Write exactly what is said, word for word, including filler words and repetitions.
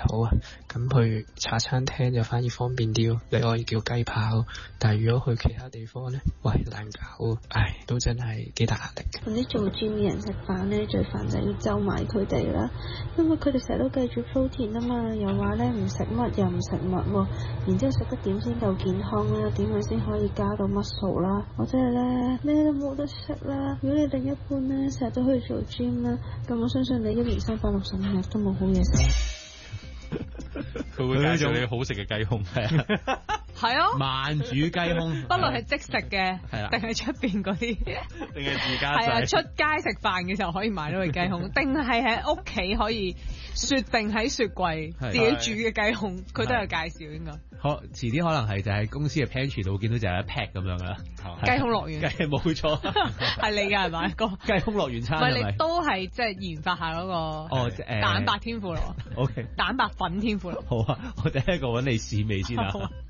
好啊。咁去茶餐廳就反而方便啲咯，你可以叫雞扒。但係如果去其他地方咧，喂難搞，唉都真係幾大壓力。 同啲做 gym 嘅人食飯咧，最煩就係要就埋佢哋啦，因為佢哋成日都計住 protein 啊嘛，又話咧唔食乜又唔食乜喎，然之後食得點先夠健康啦，點樣先可以加到 muscle 啦，我真係咧咩都冇得食啦。如果你另一半咧成日都去做 gym 啦，咁我相信你一年三百六十五日都冇好嘢食。 佢會介紹你好食嘅雞胸，係啊， 係啊， 慢煮雞胸， 不論係即食嘅， 係啦， 定係出邊嗰啲， 定係自家製， 係啊，出街食飯嘅時候可以買到嘅雞胸，定係喺屋企可以雪定喺雪櫃自己煮嘅雞胸，佢都有介紹應該。 可遲啲可能係就係公司嘅 pantry 度見到就有一 pack 咁樣噶啦， 雞胸樂園， 雞冇錯， 係你㗎係咪哥？ 雞胸樂園餐唔係你都係即係研發下嗰個哦誒蛋白天婦羅 ，OK， 蛋白粉天婦羅。 好啊，我第一個揾你試味先啊。